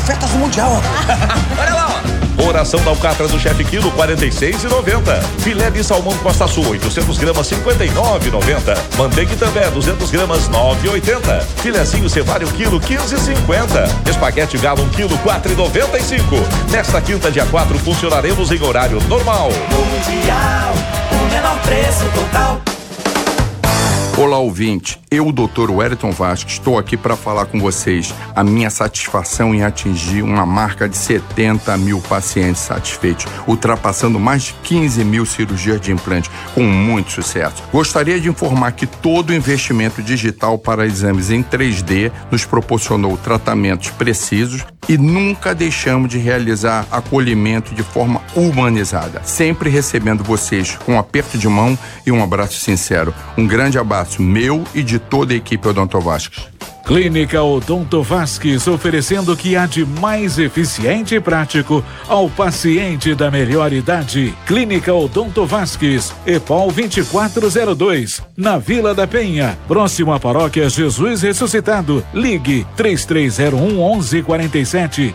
ofertas do Mundial. Olha lá, ó. Oração da alcatra do chefe quilo, 46,90. Filé de salmão Costa Sul, 800 gramas, 59,90. Manteiga Itambé, 200 gramas, 9,80. Filezinho cevário quilo, 15,50. Espaguete galo 1 quilo, 4,95. Nesta quinta, dia 4, funcionaremos em horário normal. Mundial, o menor preço total. Olá, ouvinte. Eu, Dr. Wellington Vasques, estou aqui para falar com vocês a minha satisfação em atingir uma marca de 70 mil pacientes satisfeitos, ultrapassando mais de 15 mil cirurgias de implante, com muito sucesso. Gostaria de informar que todo investimento digital para exames em 3D nos proporcionou tratamentos precisos e nunca deixamos de realizar acolhimento de forma humanizada, sempre recebendo vocês com um aperto de mão e um abraço sincero. Um grande abraço meu e de toda a equipe Odonto Vasques. Clínica Odonto Vasques, oferecendo o que há de mais eficiente e prático ao paciente da melhor idade. Clínica Odonto Vasques, EPOL 2402, na Vila da Penha, próximo à Paróquia Jesus Ressuscitado. Ligue 3301-1147,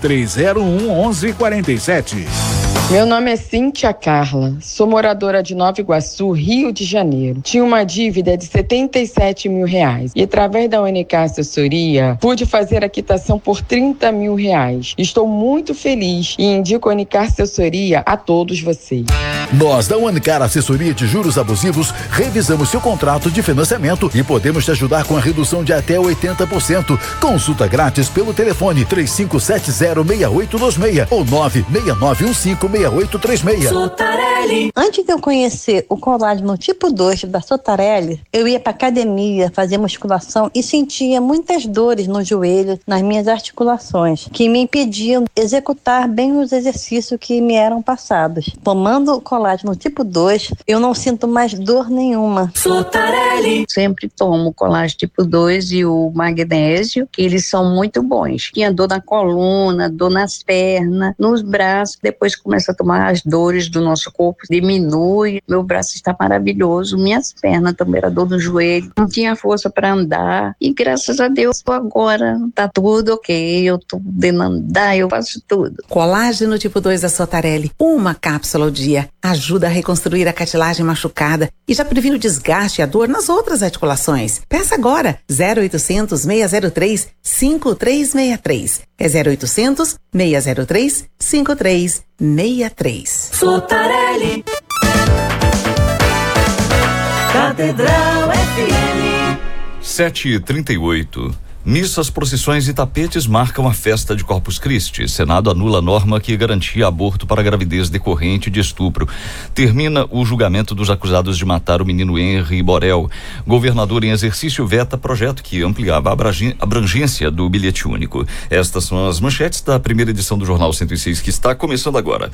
3301-1147. Meu nome é Cíntia Carla, sou moradora de Nova Iguaçu, Rio de Janeiro. Tinha uma dívida de R$77 mil e através da UNK Assessoria pude fazer a quitação por R$30 mil. Estou muito feliz e indico a UNK Assessoria a todos vocês. Nós da UNK Assessoria de Juros Abusivos revisamos seu contrato de financiamento e podemos te ajudar com a redução de até 80%. Consulta grátis pelo telefone 35706826 ou 969156836. Sotarelli. Antes de eu conhecer o colágeno tipo 2 da Sotarelli, eu ia para academia fazer musculação e sentia muitas dores no joelho, nas minhas articulações, que me impediam de executar bem os exercícios que me eram passados. Tomando o colágeno tipo 2, eu não sinto mais dor nenhuma. Sotarelli. Sempre tomo o colágeno tipo 2 e o magnésio, que eles são muito bons. Tinha dor na coluna, dor nas pernas, nos braços, depois começa a tomar as dores do nosso corpo, diminui, meu braço está maravilhoso, minhas pernas também era dor no joelho, não tinha força para andar e graças a Deus agora tá tudo ok, eu tô podendo andar, eu faço tudo. Colágeno tipo 2 da Sotarelli, uma cápsula ao dia, ajuda a reconstruir a cartilagem machucada e já previne o desgaste e a dor nas outras articulações. Peça agora, 0800 603 5363, é 0800 603 5363. Sotarelli. Catedral FM. 7h38. Missas, procissões e tapetes marcam a festa de Corpus Christi. Senado anula a norma que garantia aborto para gravidez decorrente de estupro. Termina o julgamento dos acusados de matar o menino Henry Borel. Governador em exercício veta projeto que ampliava a abrangência do bilhete único. Estas são as manchetes da primeira edição do Jornal 106, que está começando agora.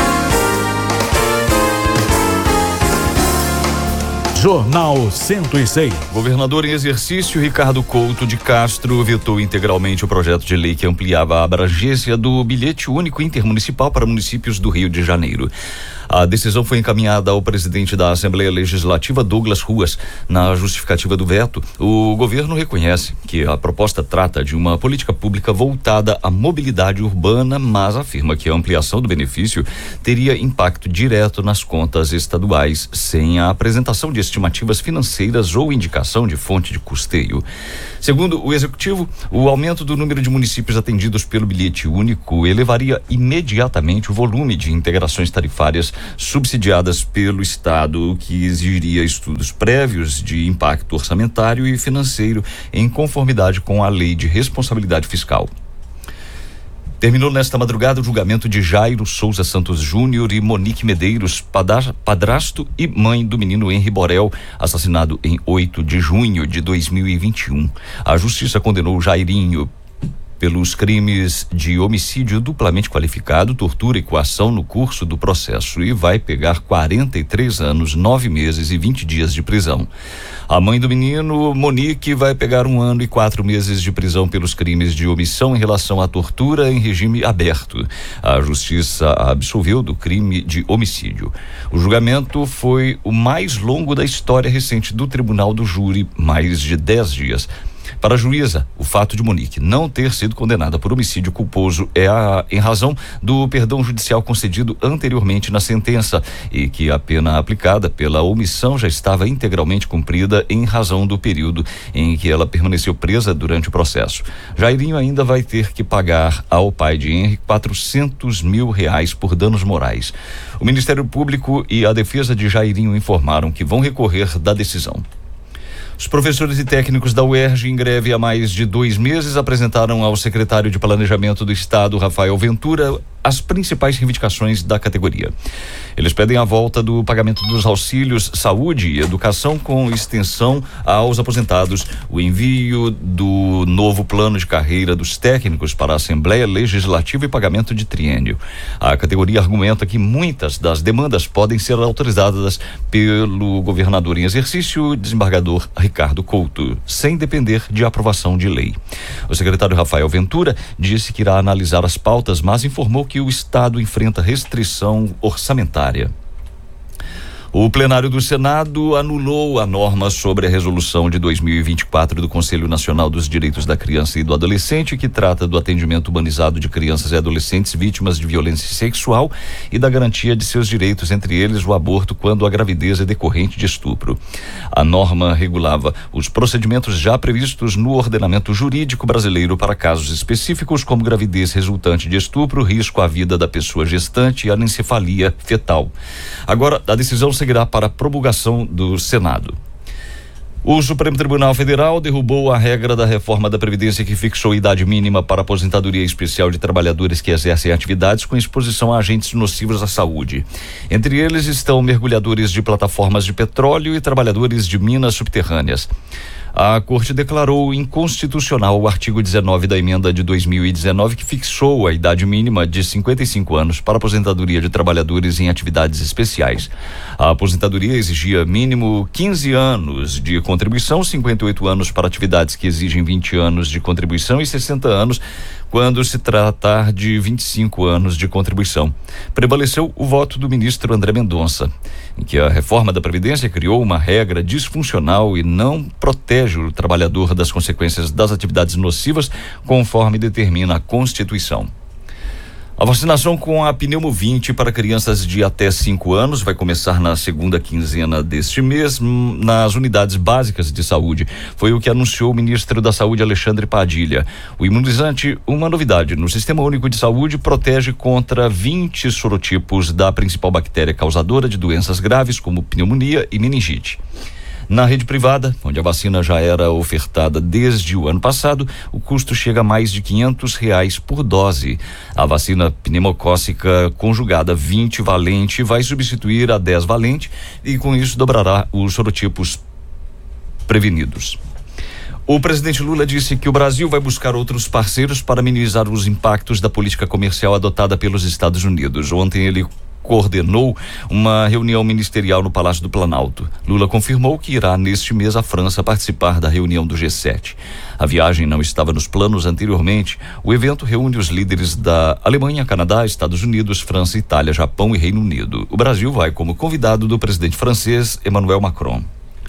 Jornal 106. Governador em exercício Ricardo Couto de Castro vetou integralmente o projeto de lei que ampliava a abrangência do bilhete único intermunicipal para municípios do Rio de Janeiro. A decisão foi encaminhada ao presidente da Assembleia Legislativa, Douglas Ruas. Na justificativa do veto, o governo reconhece que a proposta trata de uma política pública voltada à mobilidade urbana, mas afirma que a ampliação do benefício teria impacto direto nas contas estaduais, sem a apresentação de estimativas financeiras ou indicação de fonte de custeio. Segundo o executivo, o aumento do número de municípios atendidos pelo bilhete único elevaria imediatamente o volume de integrações tarifárias subsidiadas pelo Estado, o que exigiria estudos prévios de impacto orçamentário e financeiro em conformidade com a Lei de Responsabilidade Fiscal. Terminou nesta madrugada o julgamento de Jairo Souza Santos Júnior e Monique Medeiros, padrasto e mãe do menino Henry Borel, assassinado em 8 de junho de 2021. A justiça condenou Jairinho pelos crimes de homicídio duplamente qualificado, tortura e coação no curso do processo e vai pegar 43 anos, 9 meses e 20 dias de prisão. A mãe do menino, Monique, vai pegar 1 ano e 4 meses de prisão pelos crimes de omissão em relação à tortura em regime aberto. A justiça a absolveu do crime de homicídio. O julgamento foi o mais longo da história recente do Tribunal do Júri, mais de 10 dias. Para a juíza, o fato de Monique não ter sido condenada por homicídio culposo é em razão do perdão judicial concedido anteriormente na sentença e que a pena aplicada pela omissão já estava integralmente cumprida em razão do período em que ela permaneceu presa durante o processo. Jairinho ainda vai ter que pagar ao pai de Henry R$400 mil por danos morais. O Ministério Público e a defesa de Jairinho informaram que vão recorrer da decisão. Os professores e técnicos da UERJ, em greve há mais de 2 meses, apresentaram ao secretário de Planejamento do Estado, Rafael Ventura, as principais reivindicações da categoria. Eles pedem a volta do pagamento dos auxílios saúde e educação com extensão aos aposentados, o envio do novo plano de carreira dos técnicos para a Assembleia Legislativa e pagamento de triênio. A categoria argumenta que muitas das demandas podem ser autorizadas pelo governador em exercício, desembargador Ricardo Couto, sem depender de aprovação de lei. O secretário Rafael Ventura disse que irá analisar as pautas, mas informou que o Estado enfrenta restrição orçamentária. O plenário do Senado anulou a norma sobre a resolução de 2024 do Conselho Nacional dos Direitos da Criança e do Adolescente, que trata do atendimento humanizado de crianças e adolescentes vítimas de violência sexual e da garantia de seus direitos, entre eles o aborto quando a gravidez é decorrente de estupro. A norma regulava os procedimentos já previstos no ordenamento jurídico brasileiro para casos específicos como gravidez resultante de estupro, risco à vida da pessoa gestante e anencefalia fetal. Agora, a decisão seguirá para a promulgação do Senado. O Supremo Tribunal Federal derrubou a regra da reforma da Previdência que fixou a idade mínima para a aposentadoria especial de trabalhadores que exercem atividades com exposição a agentes nocivos à saúde. Entre eles estão mergulhadores de plataformas de petróleo e trabalhadores de minas subterrâneas. A Corte declarou inconstitucional o artigo 19 da emenda de 2019 que fixou a idade mínima de 55 anos para a aposentadoria de trabalhadores em atividades especiais. A aposentadoria exigia mínimo 15 anos de contribuição, 58 anos para atividades que exigem 20 anos de contribuição e 60 anos quando se tratar de 25 anos de contribuição. Prevaleceu o voto do ministro André Mendonça, em que a reforma da Previdência criou uma regra disfuncional e não protege o trabalhador das consequências das atividades nocivas, conforme determina a Constituição. A vacinação com a pneumovinte para crianças de até 5 anos vai começar na segunda quinzena deste mês nas unidades básicas de saúde. Foi o que anunciou o ministro da Saúde, Alexandre Padilha. O imunizante, uma novidade no Sistema Único de Saúde, protege contra 20 sorotipos da principal bactéria causadora de doenças graves como pneumonia e meningite. Na rede privada, onde a vacina já era ofertada desde o ano passado, o custo chega a mais de R$500 por dose. A vacina pneumocócica conjugada 20 valente vai substituir a 10 valente e com isso dobrará os sorotipos prevenidos. O presidente Lula disse que o Brasil vai buscar outros parceiros para minimizar os impactos da política comercial adotada pelos Estados Unidos. Ontem ele coordenou uma reunião ministerial no Palácio do Planalto. Lula confirmou que irá neste mês à França participar da reunião do G7. A viagem não estava nos planos anteriormente. O evento reúne os líderes da Alemanha, Canadá, Estados Unidos, França, Itália, Japão e Reino Unido. O Brasil vai como convidado do presidente francês Emmanuel Macron.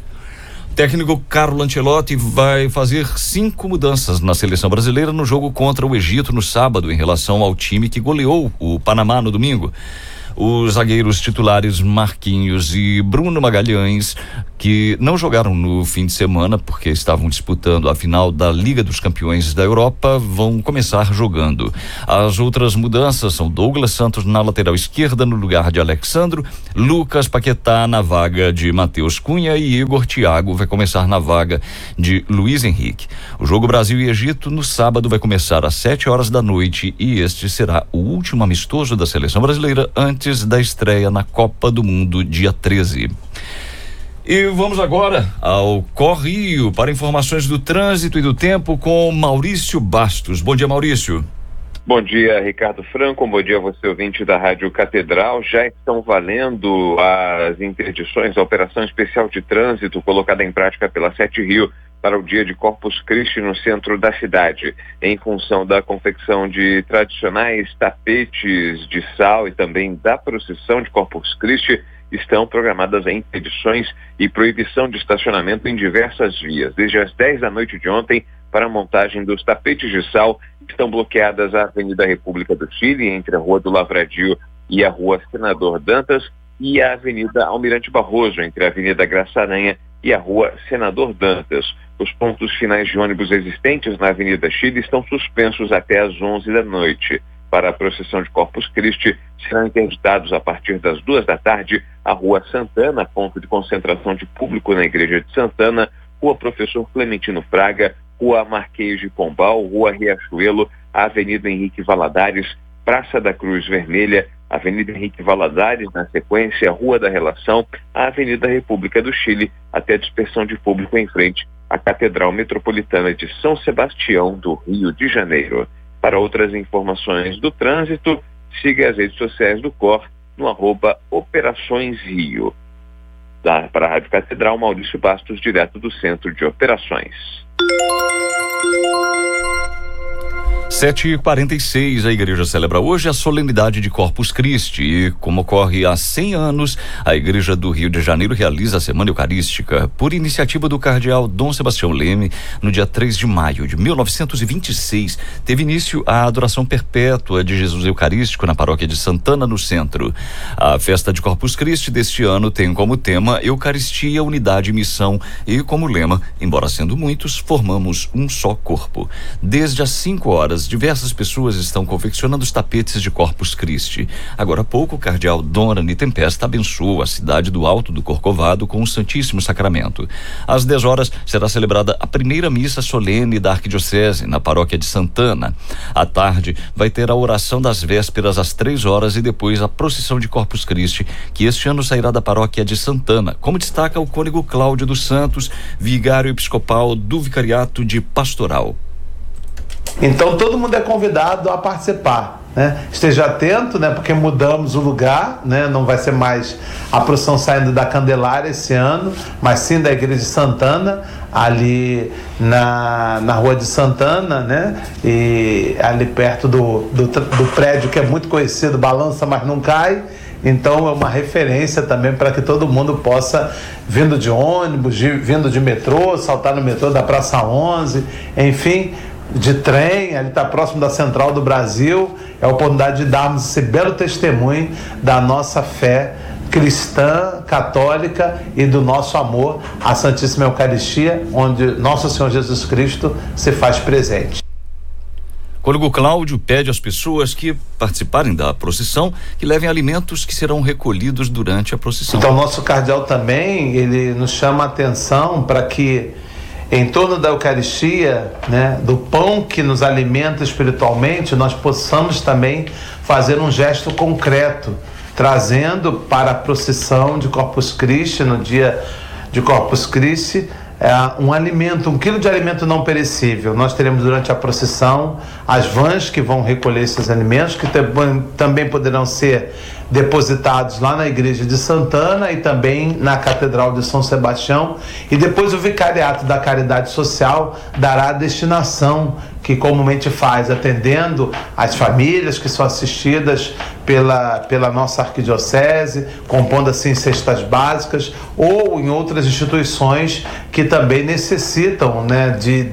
O técnico Carlo Ancelotti vai fazer 5 mudanças na seleção brasileira no jogo contra o Egito no sábado, em relação ao time que goleou o Panamá no domingo. Os zagueiros titulares Marquinhos e Bruno Magalhães, que não jogaram no fim de semana porque estavam disputando a final da Liga dos Campeões da Europa, vão começar jogando. As outras mudanças são Douglas Santos na lateral esquerda no lugar de Alexandro, Lucas Paquetá na vaga de Matheus Cunha e Igor Thiago vai começar na vaga de Luiz Henrique. O jogo Brasil e Egito no sábado vai começar às 7h da noite e este será o último amistoso da seleção brasileira antes da estreia na Copa do Mundo dia 13. E vamos agora ao Correio para informações do trânsito e do tempo com Maurício Bastos. Bom dia, Maurício. Bom dia, Ricardo Franco. Bom dia a você, ouvinte da Rádio Catedral. Já estão valendo as interdições, a operação especial de trânsito colocada em prática pela Sete Rio para o dia de Corpus Christi no centro da cidade, em função da confecção de tradicionais tapetes de sal e também da procissão de Corpus Christi. Estão programadas em interdições e proibição de estacionamento em diversas vias. Desde as 10 da noite de ontem, para a montagem dos tapetes de sal. Estão bloqueadas a Avenida República do Chile, entre a Rua do Lavradio e a Rua Senador Dantas, e a Avenida Almirante Barroso, entre a Avenida Graça Aranha e a Rua Senador Dantas. Os pontos finais de ônibus existentes na Avenida Chile estão suspensos até às 11 da noite. Para a procissão de Corpus Christi, serão interditados a partir das 2 da tarde a Rua Santana, ponto de concentração de público na Igreja de Santana, Rua Professor Clementino Fraga, Rua Marquês de Pombal, Rua Riachuelo, a Avenida Henrique Valadares, Praça da Cruz Vermelha, Avenida Henrique Valadares, na sequência, a Rua da Relação, a Avenida República do Chile, até dispersão de público em frente à Catedral Metropolitana de São Sebastião, do Rio de Janeiro. Para outras informações do trânsito, siga as redes sociais do COR no @OperaçõesRio. Para a Rádio Catedral, Maurício Bastos, direto do Centro de Operações. 7h46, a igreja celebra hoje a solenidade de Corpus Christi e, como ocorre há 100 anos, a igreja do Rio de Janeiro realiza a Semana Eucarística por iniciativa do cardeal Dom Sebastião Leme. No dia 3 de maio de 1926, teve início a adoração perpétua de Jesus Eucarístico na paróquia de Santana, no centro. A festa de Corpus Christi deste ano tem como tema Eucaristia, Unidade e Missão e como lema, embora sendo muitos, formamos um só corpo. Desde as 5 horas, diversas pessoas estão confeccionando os tapetes de Corpus Christi. Agora há pouco, o cardeal Dorani Tempesta abençoou a cidade do Alto do Corcovado com o Santíssimo Sacramento. Às 10 horas será celebrada a primeira missa solene da Arquidiocese na paróquia de Santana. À tarde vai ter a oração das vésperas às 3 horas e depois a procissão de Corpus Christi, que este ano sairá da paróquia de Santana, como destaca o cônego Cláudio dos Santos, vigário episcopal do Vicariato de Pastoral. Então todo mundo é convidado a participar, né? Esteja atento, né? Porque mudamos o lugar, né? Não vai ser mais a procissão saindo da Candelária esse ano, mas sim da Igreja de Santana, ali na Rua de Santana, né? E ali perto do prédio que é muito conhecido, Balança Mas Não Cai. Então é uma referência também para que todo mundo possa, vindo de ônibus, vindo de metrô, saltar no metrô da Praça 11, enfim, de trem, ali está próximo da Central do Brasil. É a oportunidade de darmos esse belo testemunho da nossa fé cristã, católica e do nosso amor à Santíssima Eucaristia, onde nosso Senhor Jesus Cristo se faz presente. O cônego Cláudio pede às pessoas que participarem da procissão que levem alimentos que serão recolhidos durante a procissão. Então, nosso cardeal também, ele nos chama a atenção para que em torno da Eucaristia, né, do pão que nos alimenta espiritualmente, nós possamos também fazer um gesto concreto, trazendo para a procissão de Corpus Christi, no dia de Corpus Christi, um alimento, 1 quilo de alimento não perecível. Nós teremos durante a procissão as vans que vão recolher esses alimentos, que também poderão ser depositados lá na Igreja de Santana e também na Catedral de São Sebastião, e depois o Vicariato da Caridade Social dará a destinação que comumente faz, atendendo as famílias que são assistidas pela nossa arquidiocese, compondo assim cestas básicas, ou em outras instituições que também necessitam, né,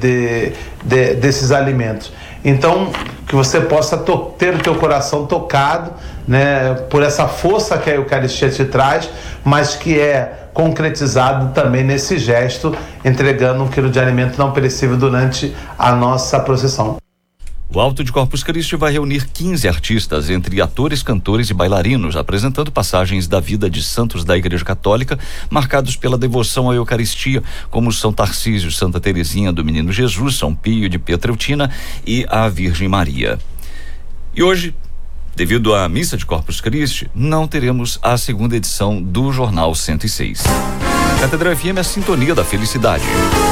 desses alimentos. Então, que você possa ter o teu coração tocado, né, por essa força que a Eucaristia te traz, mas que é concretizado também nesse gesto, entregando 1 quilo de alimento não perecível durante a nossa procissão. O Alto de Corpus Christi vai reunir 15 artistas, entre atores, cantores e bailarinos, apresentando passagens da vida de santos da Igreja Católica, marcados pela devoção à Eucaristia, como São Tarcísio, Santa Teresinha do Menino Jesus, São Pio de Pietreutina e a Virgem Maria. E hoje, devido à missa de Corpus Christi, não teremos a segunda edição do Jornal 106. Catedral FM é a sintonia da felicidade.